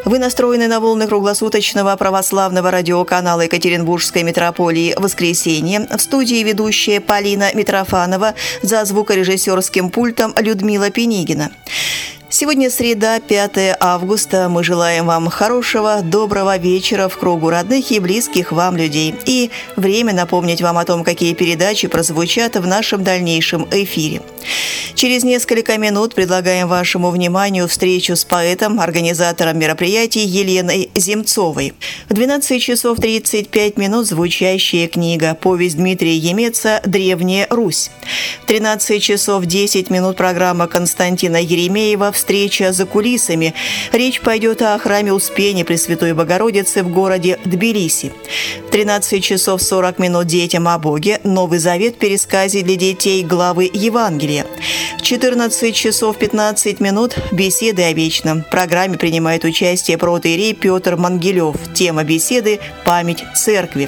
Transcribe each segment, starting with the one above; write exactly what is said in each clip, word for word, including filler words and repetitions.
Вы настроены на волны круглосуточного православного радиоканала Екатеринбургской митрополии «Воскресенье». В студии ведущая Полина Митрофанова, за звукорежиссерским пультом Людмила Пенигина. Сегодня среда, пятое августа. Мы желаем вам хорошего, доброго вечера в кругу родных и близких вам людей. И время напомнить вам о том, какие передачи прозвучат в нашем дальнейшем эфире. Через несколько минут предлагаем вашему вниманию встречу с поэтом, организатором мероприятий Еленой Земцовой. В двенадцать часов тридцать пять минут звучащая книга «Повесть Дмитрия Емеца. Древняя Русь». В тринадцать часов десять минут программа Константина Еремеева «Встреча за кулисами». Речь пойдет о храме Успения Пресвятой Богородицы в городе Тбилиси. В тринадцать часов сорок минут детям о Боге. Новый Завет в пересказе для детей главы Евангелия. В четырнадцать часов пятнадцать минут беседы о вечном. В программе принимает участие протоиерей Петр Мангелев. Тема беседы «Память Церкви».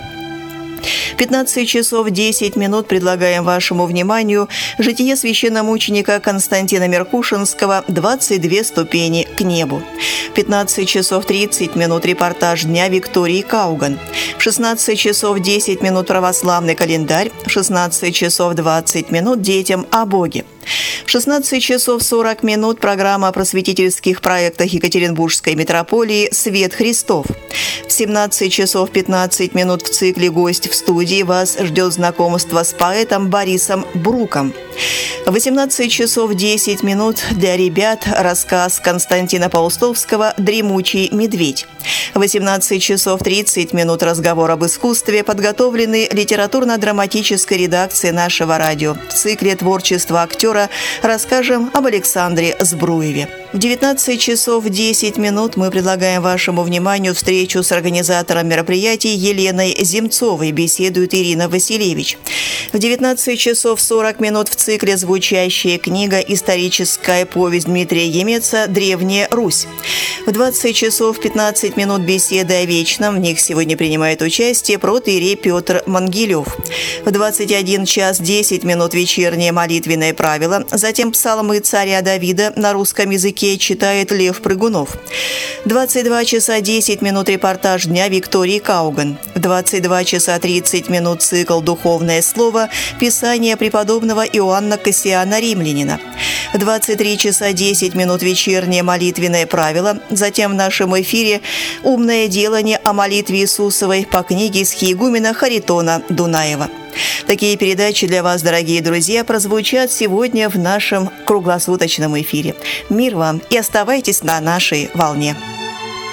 В пятнадцать часов десять минут предлагаем вашему вниманию житие священномученика Константина Меркушинского «двадцать две ступени к небу». В пятнадцать часов тридцать минут репортаж дня Виктории Кауган. В шестнадцать часов десять минут православный календарь. В шестнадцать часов двадцать минут детям о Боге. В шестнадцать часов сорок минут программа о просветительских проектах Екатеринбургской митрополии «Свет Христов». В семнадцать часов пятнадцать минут в цикле «Гость в студии» вас ждет знакомство с поэтом Борисом Бруком. В восемнадцать часов десять минут для ребят рассказ Константина Паустовского «Дремучий медведь». В восемнадцать часов тридцать минут разговор об искусстве, подготовленный литературно-драматической редакцией нашего радио. В цикле «Творчество актера» расскажем об Александре Збруеве. В девятнадцать часов десять минут мы предлагаем вашему вниманию встречу с организатором мероприятий Еленой Земцовой. Беседует Ирина Василевич. В девятнадцать часов сорок минут в цикле звучащая книга «Историческая повесть Дмитрия Емеца. Древняя Русь». В двадцать часов пятнадцать минут беседы о вечном. В них сегодня принимает участие протоиерей Петр Мангелев. В двадцать один час десять минут вечернее молитвенное правило. Затем псалмы царя Давида на русском языке читает Лев Прыгунов. В двадцать два часа десять минут репортаж дня Виктории Кауган. В двадцать два часа тридцать минут цикл «Духовное слово» Писания преподобного Иоанна Кассиана Римлянина. В двадцать три часа десять минут вечернее молитвенное правило. Затем в нашем эфире «Умное делание о молитве Иисусовой» по книге схиегумена Харитона Дунаева. Такие передачи для вас, дорогие друзья, прозвучат сегодня в нашем круглосуточном эфире. Мир вам и оставайтесь на нашей волне.